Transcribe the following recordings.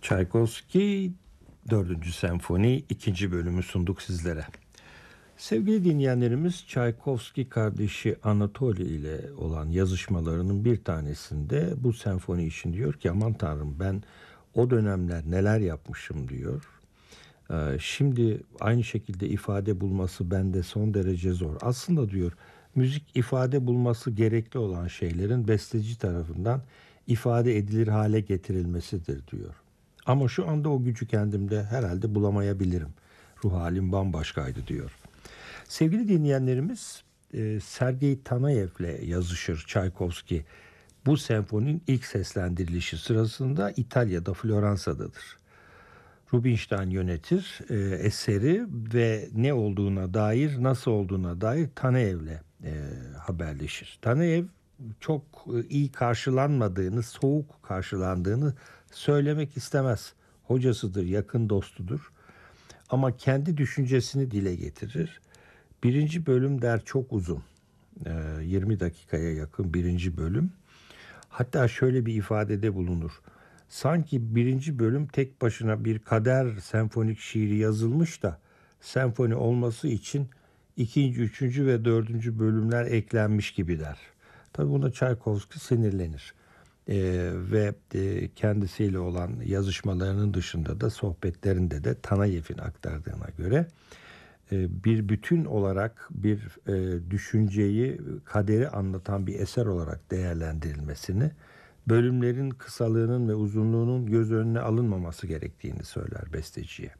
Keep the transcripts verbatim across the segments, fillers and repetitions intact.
Çaykovski dördüncü Senfoni ikinci bölümü sunduk sizlere. Sevgili dinleyenlerimiz, Çaykovski kardeşi Anatoli ile olan yazışmalarının bir tanesinde bu senfoni için diyor ki aman tanrım ben o dönemler neler yapmışım diyor. Ee, Şimdi aynı şekilde ifade bulması bende son derece zor. Aslında diyor müzik ifade bulması gerekli olan şeylerin besteci tarafından ifade edilir hale getirilmesidir diyor. Ama şu anda o gücü kendimde herhalde bulamayabilirim. Ruh halim bambaşkaydı diyor. Sevgili dinleyenlerimiz, e, Sergei Tanayev'le yazışır Çaykovski. Bu senfoninin ilk seslendirilişi sırasında İtalya'da, Floransa'dadır. Rubinstein yönetir e, eseri ve ne olduğuna dair, nasıl olduğuna dair Tanayev'le e, haberleşir. Tanayev çok e, iyi karşılanmadığını, soğuk karşılandığını söylemek istemez. Hocasıdır, yakın dostudur. Ama kendi düşüncesini dile getirir. Birinci bölüm der çok uzun. E, yirmi dakikaya yakın birinci bölüm. Hatta şöyle bir ifadede bulunur. Sanki birinci bölüm tek başına bir kader senfonik şiiri yazılmış da senfoni olması için ikinci, üçüncü ve dördüncü bölümler eklenmiş gibi der. Tabii buna Çaykovski sinirlenir. Ee, ve e, kendisiyle olan yazışmalarının dışında da sohbetlerinde de Tanayev'in aktardığına göre e, bir bütün olarak bir e, düşünceyi, kaderi anlatan bir eser olarak değerlendirilmesini, bölümlerin kısalığının ve uzunluğunun göz önüne alınmaması gerektiğini söyler besteciye.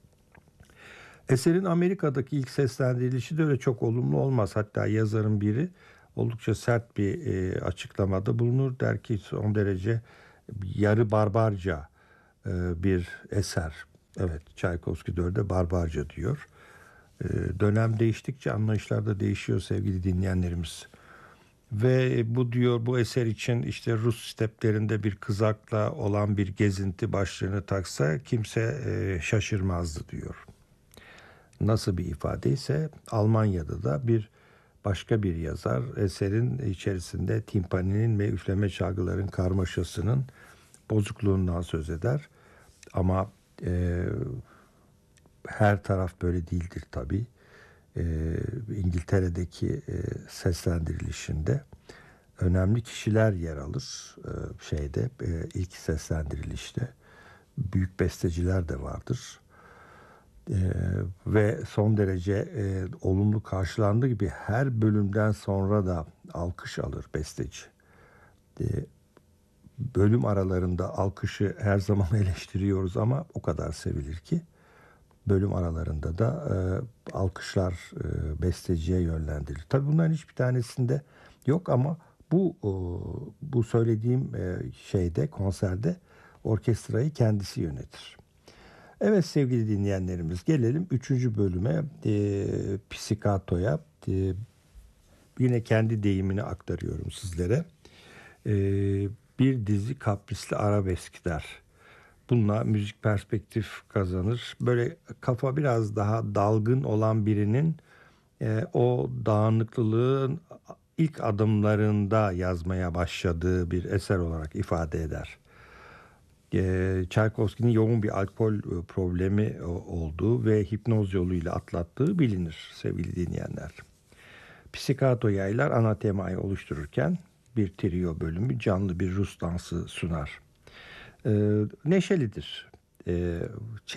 Eserin Amerika'daki ilk seslendirilişi de öyle çok olumlu olmaz. Hatta yazarın biri oldukça sert bir e, açıklamada bulunur. Der ki son derece yarı barbarca e, bir eser. Evet, Çaykovski dörde barbarca diyor. E, dönem değiştikçe anlayışlar da değişiyor sevgili dinleyenlerimiz. Ve bu diyor bu eser için işte Rus steplerinde bir kızakla olan bir gezinti başlığını taksa kimse e, şaşırmazdı diyor. Nasıl bir ifade ise Almanya'da da bir başka bir yazar eserin içerisinde timpaninin ve üfleme çalgıların karmaşasının bozukluğundan söz eder. Ama e, her taraf böyle değildir tabii. E, İngiltere'deki e, seslendirilişinde önemli kişiler yer alır e, şeyde e, ilk seslendirilişte. Büyük besteciler de vardır. E, ve son derece e, olumlu karşılandığı gibi her bölümden sonra da alkış alır besteci. E, bölüm aralarında alkışı her zaman eleştiriyoruz ama o kadar sevilir ki bölüm aralarında da e, alkışlar e, besteciye yönlendirilir. Tabii bunların hiçbir tanesinde yok ama bu e, bu söylediğim e, şeyde konserde orkestrayı kendisi yönetir. Evet sevgili dinleyenlerimiz gelelim üçüncü bölüme e, Pizzicato'ya. E, yine kendi deyimini aktarıyorum sizlere. E, bir dizi kaprisli arabesk der. Bununla müzik perspektif kazanır. Böyle kafa biraz daha dalgın olan birinin e, o dağınıklılığın ilk adımlarında yazmaya başladığı bir eser olarak ifade eder. E, Çaykovski'nin yoğun bir alkol e, problemi olduğu ve hipnoz yoluyla atlattığı bilinir sevgili dinleyenler. Pizzicato yaylar ana temayı oluştururken bir trio bölümü canlı bir Rus dansı sunar. E, neşelidir. E,